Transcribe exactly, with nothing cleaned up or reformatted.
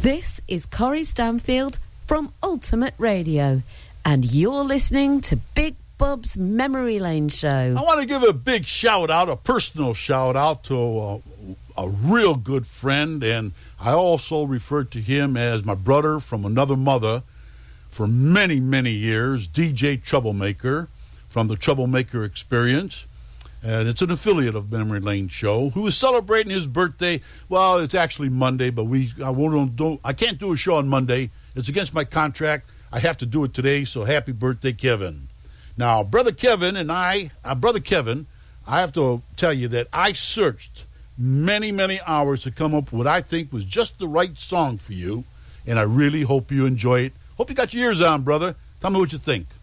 This is Corrie Stanfield from Ultimate Radio, and you're listening to Big Bob's Memory Lane Show. I want to give a big shout out, a personal shout out to a, a real good friend, and I also refer to him as my brother from another mother for many, many years, D J Troublemaker from the Troublemaker Experience. And it's an affiliate of Memory Lane Show, who is celebrating his birthday. Well, it's actually Monday, but we I won't do I can't do a show on Monday. It's against my contract. I have to do it today, so happy birthday, Kevin. Now, Brother Kevin and I, uh, Brother Kevin, I have to tell you that I searched many, many hours to come up with what I think was just the right song for you, and I really hope you enjoy it. Hope you got your ears on, brother. Tell me what you think.